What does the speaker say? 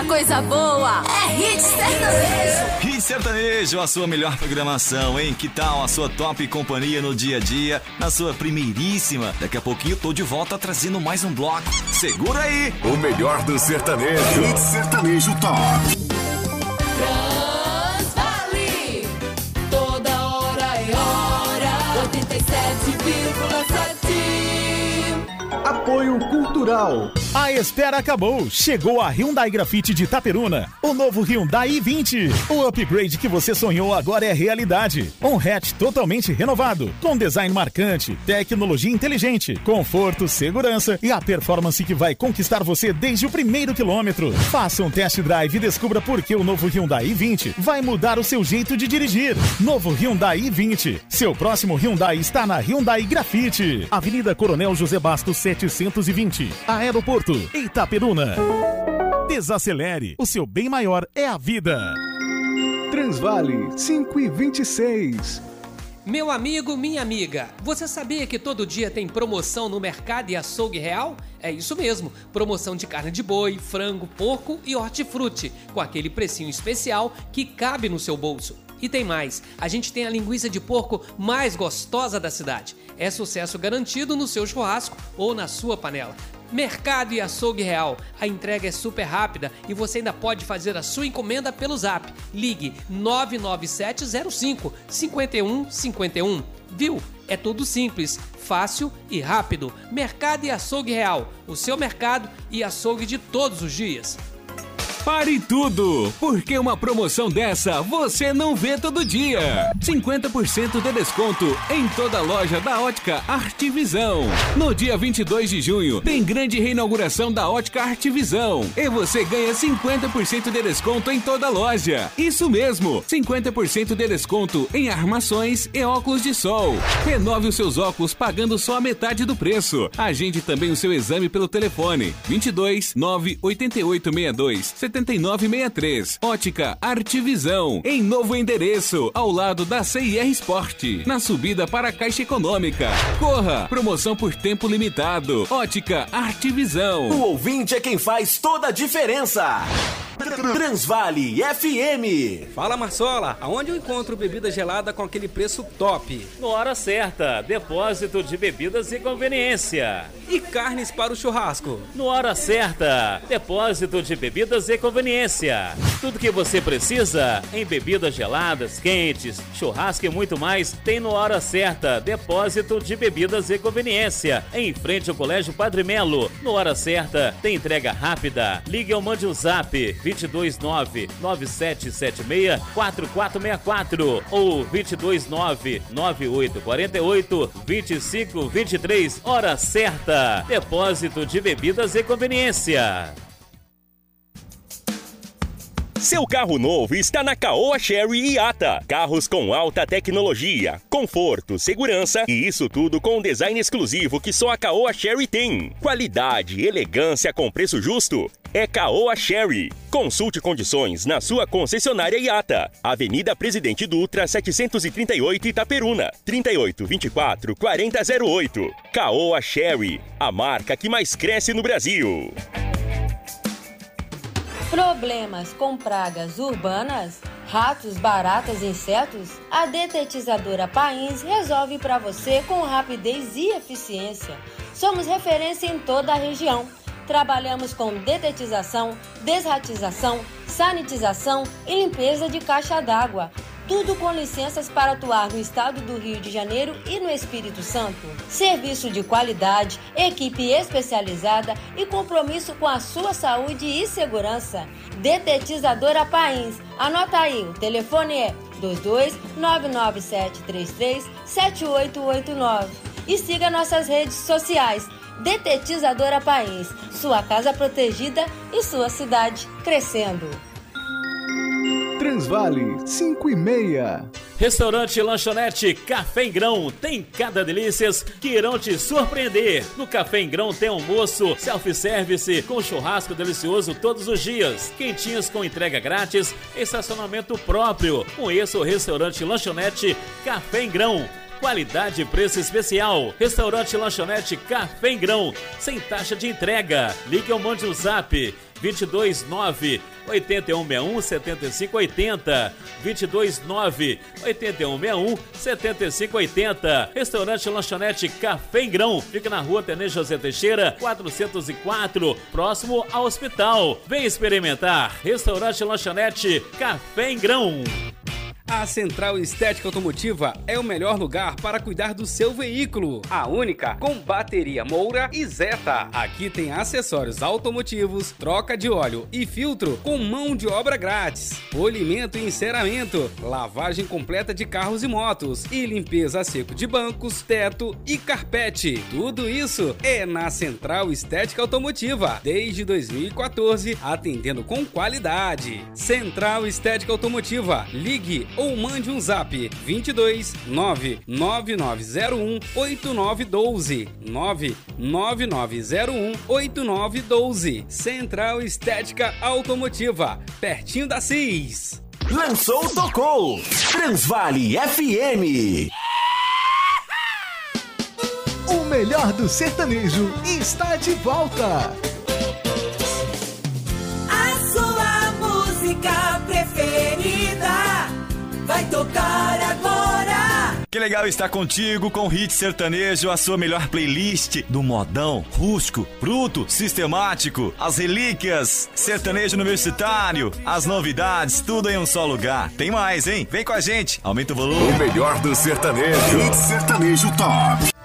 coisa boa é Hit Sertanejo. Hit Sertanejo, a sua melhor programação, hein? Que tal a sua top companhia no dia a dia, na sua primeiríssima? Daqui a pouquinho tô de volta trazendo mais um bloco. Segura aí! O melhor do sertanejo. Hit Sertanejo Top. Transvale, toda hora é hora, 87,7. Apoio Cultural. A espera acabou. Chegou a Hyundai Grafite de Itaperuna. O novo Hyundai i20. O upgrade que você sonhou agora é realidade. Um hatch totalmente renovado, com design marcante, tecnologia inteligente, conforto, segurança e a performance que vai conquistar você desde o primeiro quilômetro. Faça um test drive e descubra por que o novo Hyundai i20 vai mudar o seu jeito de dirigir. Novo Hyundai i20. Seu próximo Hyundai está na Hyundai Grafite. Avenida Coronel José Bastos 720. Aeroporto Itaperuna. Desacelere. O seu bem maior é a vida. Transvale 5:26. Meu amigo, minha amiga, você sabia que todo dia tem promoção no Mercado e Açougue Real? É isso mesmo, promoção de carne de boi, frango, porco e hortifruti, com aquele precinho especial que cabe no seu bolso. E tem mais, a gente tem a linguiça de porco mais gostosa da cidade. É sucesso garantido no seu churrasco ou na sua panela. Mercado e Açougue Real. A entrega é super rápida e você ainda pode fazer a sua encomenda pelo Zap. Ligue 99705 5151. Viu? É tudo simples, fácil e rápido. Mercado e Açougue Real. O seu mercado e açougue de todos os dias. Pare tudo, porque uma promoção dessa você não vê todo dia. 50% de desconto em toda a loja da Ótica Artvisão. No dia 22 de junho, tem grande reinauguração da Ótica Artvisão. E você ganha 50% de desconto em toda a loja. Isso mesmo, 50% de desconto em armações e óculos de sol. Renove os seus óculos pagando só a metade do preço. Agende também o seu exame pelo telefone 22 98862 7963. Ótica Artvisão, em novo endereço, ao lado da CIR Sport, na subida para a Caixa Econômica. Corra! Promoção por tempo limitado. Ótica Artvisão. O ouvinte é quem faz toda a diferença. Transvale FM. Fala, Marsola, aonde eu encontro bebida gelada com aquele preço top? No Hora Certa, depósito de bebidas e conveniência. E carnes para o churrasco? No Hora Certa, depósito de bebidas e conveniência. Tudo que você precisa em bebidas geladas, quentes, churrasco e muito mais tem no Hora Certa, depósito de bebidas e conveniência. Em frente ao Colégio Padre Melo. No Hora Certa, tem entrega rápida. Ligue ou mande um zap 229-9776-4464 ou 229-9848-2523. Hora Certa. Depósito de bebidas e conveniência. Seu carro novo está na Caoa Chery Iata. Carros com alta tecnologia, conforto, segurança e isso tudo com um design exclusivo que só a Caoa Chery tem. Qualidade e elegância com preço justo. É Caoa Chery. Consulte condições na sua concessionária Iata. Avenida Presidente Dutra, 738 Itaperuna. 3824-4008. Caoa Chery, a marca que mais cresce no Brasil. Problemas com pragas urbanas, ratos, baratas e insetos? A detetizadora Pains resolve para você com rapidez e eficiência. Somos referência em toda a região. Trabalhamos com detetização, desratização, sanitização e limpeza de caixa d'água. Tudo com licenças para atuar no estado do Rio de Janeiro e no Espírito Santo. Serviço de qualidade, equipe especializada e compromisso com a sua saúde e segurança. Detetizadora Pains. Anota aí, o telefone é 22-99733-7889. E siga nossas redes sociais. Detetizadora Pains. Sua casa protegida e sua cidade crescendo. Transvale 5:30. Restaurante Lanchonete Café em Grão tem cada delícias que irão te surpreender. No Café em Grão tem almoço, self-service com churrasco delicioso todos os dias, quentinhos com entrega grátis, estacionamento próprio. Conheça o Restaurante Lanchonete Café em Grão. Qualidade e preço especial. Restaurante Lanchonete Café em Grão, sem taxa de entrega. Ligue ou mande um zap 229 8161 7580. 229 8161 7580. Restaurante Lanchonete Café em Grão. Fica na rua Tenente José Teixeira, 404, próximo ao hospital. Vem experimentar. Restaurante Lanchonete Café em Grão. A Central Estética Automotiva é o melhor lugar para cuidar do seu veículo. A única com bateria Moura e Zeta. Aqui tem acessórios automotivos, troca de óleo e filtro com mão de obra grátis, polimento e enceramento, lavagem completa de carros e motos e limpeza a seco de bancos, teto e carpete. Tudo isso é na Central Estética Automotiva, desde 2014, atendendo com qualidade. Central Estética Automotiva. Ligue ou mande um zap 22 99901 8912 99901 8912. Central Estética Automotiva, pertinho da CIS. Lançou, tocou. Transvale FM. O melhor do sertanejo está de volta. A sua música preferida vai tocar agora. Que legal estar contigo com Hit Sertanejo, a sua melhor playlist do modão, rústico, bruto, sistemático, as relíquias, sertanejo universitário, as novidades, tudo em um só lugar. Tem mais, hein? Vem com a gente, aumenta o volume. O melhor do sertanejo. Hit Sertanejo Top.